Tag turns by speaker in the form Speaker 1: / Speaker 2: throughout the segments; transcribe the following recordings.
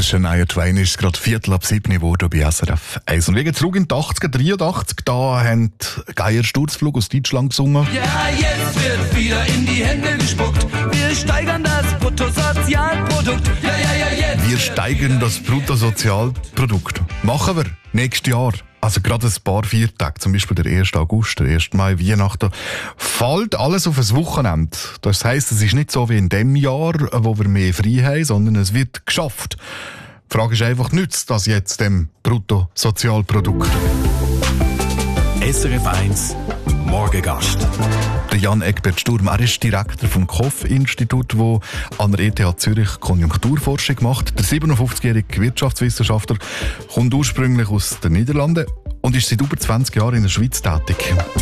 Speaker 1: Shania Twain ist gerade 6:15 geworden bei SRF 1. Und wir gehen zurück in die 80er, 83. Da haben Geier Sturzflug aus Deutschland gesungen.
Speaker 2: Ja, jetzt wird wieder in die Hände gespuckt. Wir steigern das Bruttosozialprodukt. Ja, jetzt.
Speaker 1: Wir steigern das Bruttosozialprodukt. Machen wir nächstes Jahr. Also gerade ein paar Viertage, zum Beispiel der 1. August, der 1. Mai, Weihnachten, fällt alles auf ein Wochenende. Das heisst, es ist nicht so wie in dem Jahr, wo wir mehr frei haben, sondern es wird geschafft. Die Frage ist einfach, nützt das jetzt dem Bruttosozialprodukt?
Speaker 3: SRF 1 Morgengast.
Speaker 1: Der Jan Egbert Sturm, er ist Direktor vom KOF-Institut, das an der ETH Zürich Konjunkturforschung macht. Der 57-jährige Wirtschaftswissenschaftler kommt ursprünglich aus den Niederlanden und ist seit über 20 Jahren in der Schweiz tätig.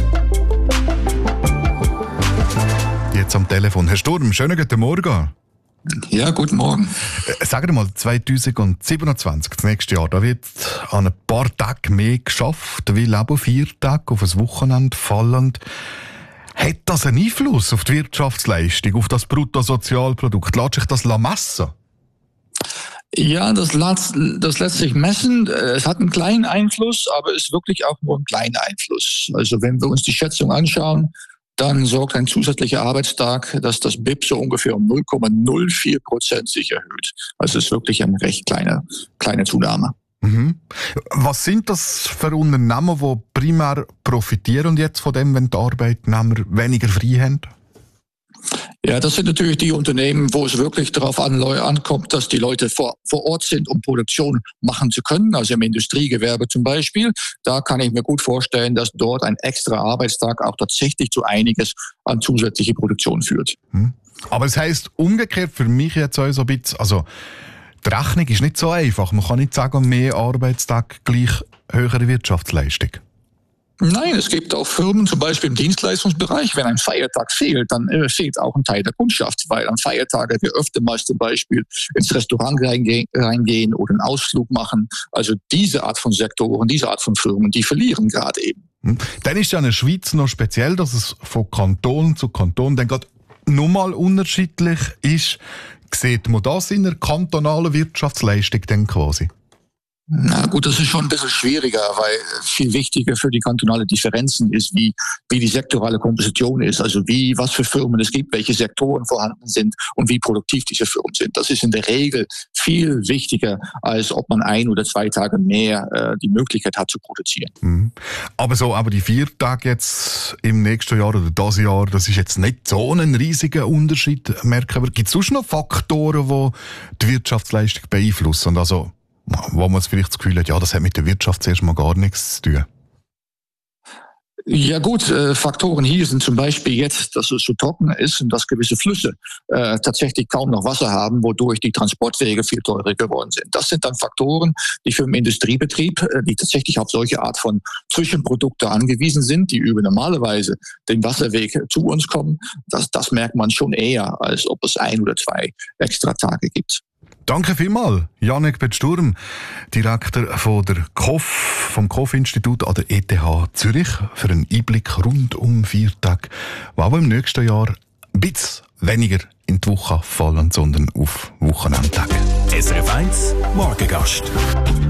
Speaker 1: Jetzt am Telefon. Herr Sturm, schönen guten Morgen.
Speaker 4: Ja, guten Morgen.
Speaker 1: Sagen wir mal, 2027, das nächste Jahr, da wird an ein paar Tagen mehr geschafft, weil eben 4 Tage auf ein Wochenende fallend. Hat das einen Einfluss auf die Wirtschaftsleistung, auf das Bruttosozialprodukt? Lässt sich das messen?
Speaker 4: Ja, das lässt sich messen. Es hat einen kleinen Einfluss, aber es ist wirklich auch nur ein kleiner Einfluss. Also wenn wir uns die Schätzung anschauen, dann sorgt ein zusätzlicher Arbeitstag, dass das BIP so ungefähr um 0,04% sich erhöht. Also es ist wirklich eine recht kleine Zunahme.
Speaker 1: Mhm. Was sind das für Unternehmen, die primär profitieren jetzt von dem, wenn die Arbeitnehmer weniger frei haben?
Speaker 4: Ja, das sind natürlich die Unternehmen, wo es wirklich darauf ankommt, dass die Leute vor Ort sind, um Produktion machen zu können. Also im Industriegewerbe zum Beispiel. Da kann ich mir gut vorstellen, dass dort ein extra Arbeitstag auch tatsächlich zu einiges an zusätzliche Produktion führt.
Speaker 1: Aber es heisst umgekehrt für mich jetzt auch so ein bisschen, also die Rechnung ist nicht so einfach. Man kann nicht sagen, mehr Arbeitstag gleich höhere Wirtschaftsleistung.
Speaker 4: Nein, es gibt auch Firmen, zum Beispiel im Dienstleistungsbereich, wenn ein Feiertag fehlt, dann fehlt auch ein Teil der Kundschaft, weil an Feiertagen wir öftermals zum Beispiel ins Restaurant reingehen oder einen Ausflug machen. Also diese Art von Sektoren, diese Art von Firmen, die verlieren gerade eben.
Speaker 1: Dann ist ja in der Schweiz noch speziell, dass es von Kanton zu Kanton dann gerade nochmal unterschiedlich ist. Sieht man das in der kantonalen Wirtschaftsleistung denn quasi?
Speaker 4: Na gut, das ist schon ein bisschen schwieriger, weil viel wichtiger für die kantonale Differenzen ist, wie die sektorale Komposition ist, also was für Firmen es gibt, welche Sektoren vorhanden sind und wie produktiv diese Firmen sind. Das ist in der Regel viel wichtiger, als ob man 1 oder 2 Tage mehr die Möglichkeit hat zu produzieren.
Speaker 1: Aber die 4 Tage jetzt im nächsten Jahr oder dieses Jahr, das ist jetzt nicht so ein riesiger Unterschied, merken wir. Gibt es sonst noch Faktoren, die die Wirtschaftsleistung beeinflussen? Und also wo man vielleicht das Gefühl hat, ja, das hat mit der Wirtschaft zuerst mal gar nichts zu tun.
Speaker 4: Ja gut, Faktoren hier sind zum Beispiel jetzt, dass es so trocken ist und dass gewisse Flüsse tatsächlich kaum noch Wasser haben, wodurch die Transportwege viel teurer geworden sind. Das sind dann Faktoren, die für den Industriebetrieb, die tatsächlich auf solche Art von Zwischenprodukte angewiesen sind, die über normalerweise den Wasserweg zu uns kommen. Das merkt man schon eher, als ob es 1 oder 2 extra Tage gibt.
Speaker 1: Danke vielmals, Jan Egbert Sturm, Direktor von der KOF, vom KOF-Institut an der ETH Zürich, für einen Einblick rund um 4 Tage, die auch im nächsten Jahr ein bisschen weniger in die Woche fallen, sondern auf Wochenendtage.
Speaker 3: SRF 1 Morgengast.